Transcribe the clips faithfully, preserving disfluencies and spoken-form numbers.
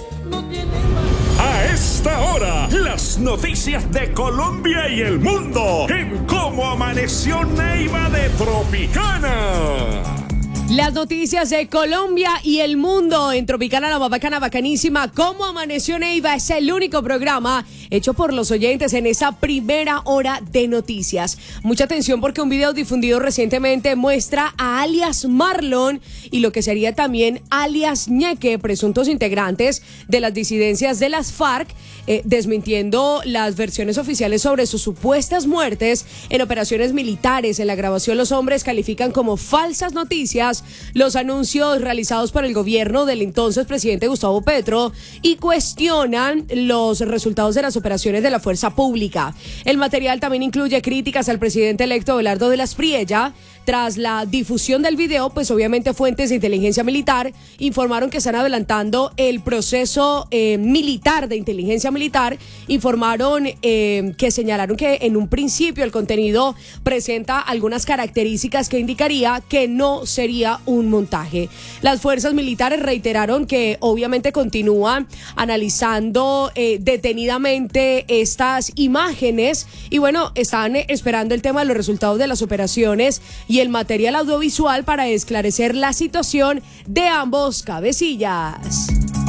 A esta hora, las noticias de Colombia y el mundo en Cómo Amaneció Neiva de Tropicana. Las noticias de Colombia y el mundo en Tropicana, la más bacana, bacanísima. Cómo Amaneció Neiva es el único programa hecho por los oyentes en esa primera hora de noticias. Mucha atención porque un video difundido recientemente muestra a alias Marlon y lo que sería también alias Ñeque, presuntos integrantes de las disidencias de las FARC, eh, desmintiendo las versiones oficiales sobre sus supuestas muertes en operaciones militares. En la grabación los hombres califican como falsas noticias los anuncios realizados por el gobierno del entonces presidente Gustavo Petro y cuestionan los resultados de las operaciones de la fuerza pública. El material también incluye críticas al presidente electo Abelardo de la Espriella. Tras la difusión del video, pues obviamente fuentes de inteligencia militar informaron que están adelantando el proceso eh, militar de inteligencia militar. Informaron eh, que señalaron que en un principio el contenido presenta algunas características que indicaría que no sería un montaje. Las fuerzas militares reiteraron que obviamente continúan analizando eh, detenidamente estas imágenes y bueno, están eh, esperando el tema de los resultados de las operaciones y el material audiovisual para esclarecer la situación de ambos cabecillas.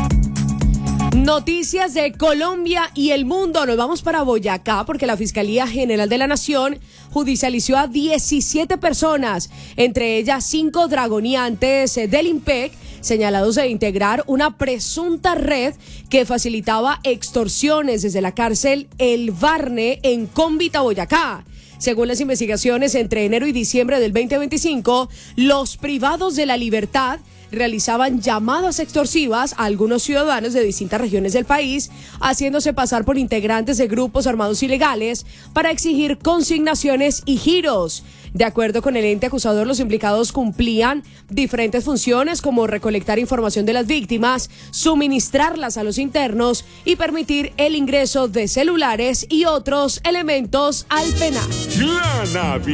Noticias de Colombia y el mundo. Nos vamos para Boyacá porque la Fiscalía General de la Nación judicializó a diecisiete personas, entre ellas cinco dragoneantes del IMPEC, señalados de integrar una presunta red que facilitaba extorsiones desde la cárcel El Barne en Cómbita, Boyacá. Según las investigaciones, entre enero y diciembre del veinte veinticinco, los privados de la libertad realizaban llamadas extorsivas a algunos ciudadanos de distintas regiones del país, haciéndose pasar por integrantes de grupos armados ilegales para exigir consignaciones y giros. De acuerdo con el ente acusador, los implicados cumplían diferentes funciones como recolectar información de las víctimas, suministrarlas a los internos y permitir el ingreso de celulares y otros elementos al penal. La Navidad.